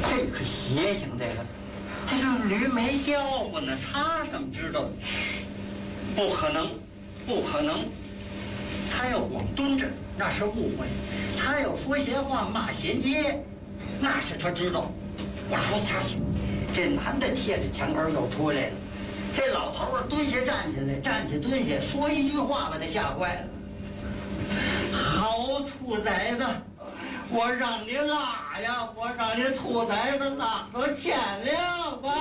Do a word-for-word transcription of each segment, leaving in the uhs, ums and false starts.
这可邪性，这个这个驴没叫过呢，他怎么知道？不可能，不可能！他要光蹲着，那是误会；他要说闲话骂衔接，那是他知道。我说下去，这男的贴着墙根又出来了。这老头儿蹲下站起来，站起蹲下，说一句话把他吓坏了。好兔崽子！我让你拉呀！我让你兔崽子拉到天亮吧！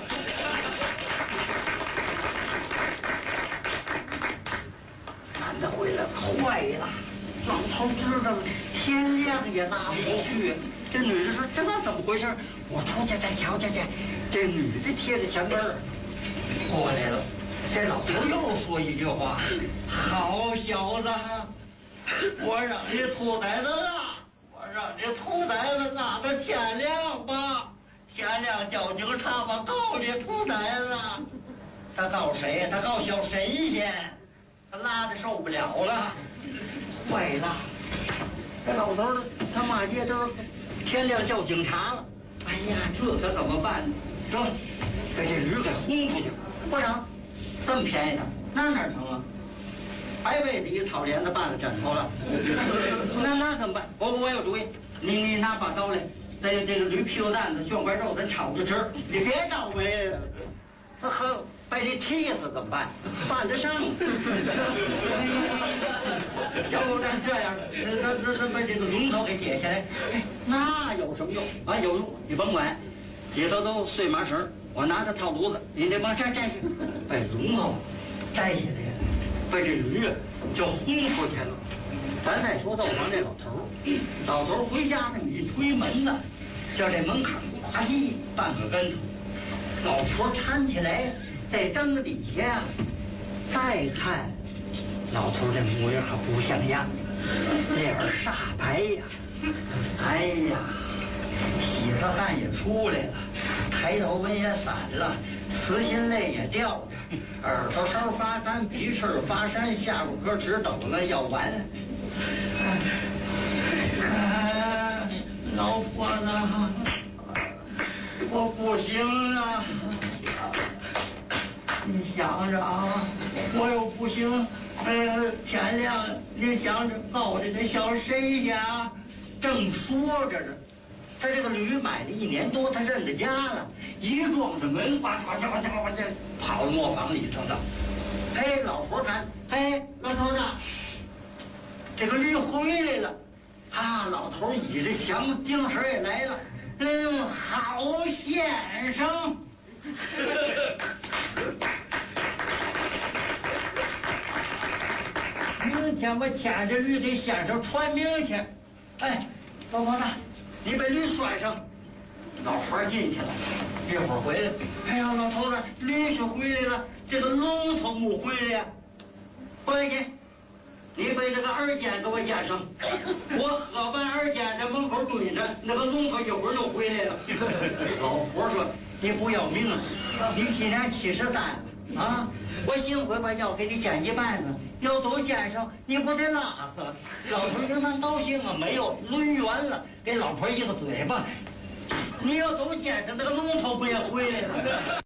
男的回来了，坏了！老头知道了，天亮也拉不出去。这女的说：“这怎么回事？我出去再瞧瞧去。”这女的贴着墙根儿过来了。这老头又说一句话：“好小子，我让你兔崽子拉！”我让这兔崽子拉到天亮吧，天亮叫警察吧，告这兔崽子。他告谁？他告小神仙。他拉的受不了了，坏了！这老头儿他骂街都天亮叫警察了。哎呀，这可怎么办呢？说给这驴给轰出去，不成，这么便宜的，那哪成啊？白被子一套帘子办了枕头了，那那怎么办？我我有主意，你你拿把刀来，在这个驴屁股蛋子、炫块肉咱炒着吃，你别倒霉，他和被你踢死怎么办？犯得上？要不然这样，咱咱咱把这个龙头给解下来，那有什么用啊？有用，你甭管，里头都碎麻绳，我拿着套炉子，你得帮摘摘去，把龙头摘下来。被这驴就轰出去了。咱再说灶房这老头儿，老头儿回家这么一推门呢，叫这门槛呱唧半个跟头。老婆搀起来，在灯底下再看，老头儿这模样可不像样子，脸儿煞白呀。哎呀，痞子汗也出来了，抬头纹也散了，慈心泪也掉着。耳朵梢发干，鼻翅发山，下巴颏直抖了，要完。哎，老婆子，我不行了。你想着啊，我又不行，呃，天亮你想着告这个小神仙啊。正说着呢，他这个驴买了一年多，他认得家了，一撞着门，呱呱呱呱呱，这跑到磨坊里头了。哎，老婆看，哎，老头子，这个驴回来了。啊，老头倚着墙，精神也来了。嗯，好先生。明天我牵着驴给先生传名去。哎，老婆子，你把驴拴上。老婆进去了，一会儿回来。哎呀，老头子，驴是回来了，这个龙头没回来呀。回去，你把这个耳尖给我夹上。我喝完耳尖在门口蹲着，那个龙头一会儿就回来了。老婆说：“你不要命啊？你今年七十三了啊！我幸亏把药给你煎一半呢，要都煎上，你不得拉死？”老头应当高兴啊，没有抡圆了，给老婆一个嘴巴。你要都煎上，那个龙头不也回来了？